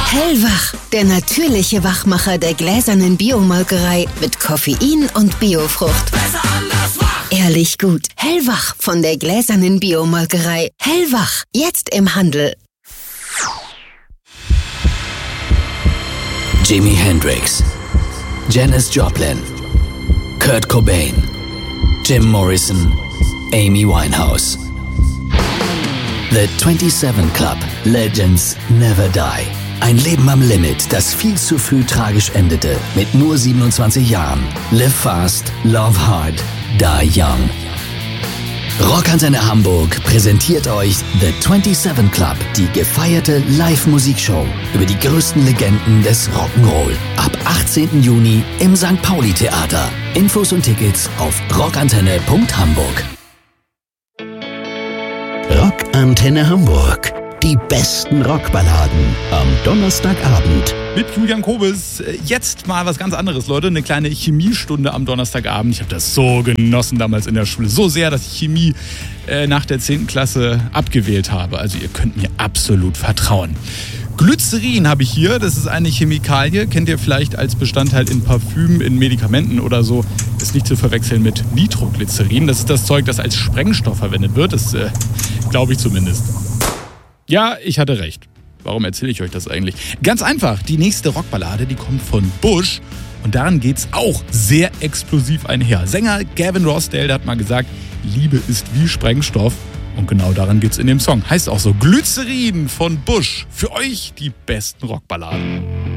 Hellwach, der natürliche Wachmacher der gläsernen Biomolkerei mit Koffein und Biofrucht. Besser anders wach. Ehrlich gut. Hellwach von der gläsernen Biomolkerei. Hellwach, jetzt im Handel. Jimi Hendrix, Janis Joplin, Kurt Cobain, Jim Morrison, Amy Winehouse. The 27 Club. Legends never die. Ein Leben am Limit, das viel zu früh tragisch endete. Mit nur 27 Jahren. Live fast, love hard, die young. Rockantenne Hamburg präsentiert euch The 27 Club, die gefeierte Live-Musikshow über die größten Legenden des Rock'n'Roll. Ab 18. Juni im St. Pauli Theater. Infos und Tickets auf rockantenne.hamburg. Rockantenne Hamburg. Die besten Rockballaden am Donnerstagabend. Mit Julian Kobes. Jetzt mal was ganz anderes, Leute. Eine kleine Chemiestunde am Donnerstagabend. Ich habe das so genossen damals in der Schule. So sehr, dass ich Chemie nach der 10. Klasse abgewählt habe. Also ihr könnt mir absolut vertrauen. Glycerin habe ich hier. Das ist eine Chemikalie. Kennt ihr vielleicht als Bestandteil in Parfümen, in Medikamenten oder so. Ist nicht zu verwechseln mit Nitroglycerin. Das ist das Zeug, das als Sprengstoff verwendet wird. Das glaube ich zumindest. Ja, ich hatte recht. Warum erzähle ich euch das eigentlich? Ganz einfach, die nächste Rockballade, die kommt von Bush und daran geht's auch sehr explosiv einher. Sänger Gavin Rossdale, der hat mal gesagt, Liebe ist wie Sprengstoff und genau daran geht's in dem Song. Heißt auch so, Glycerin von Bush. Für euch die besten Rockballaden.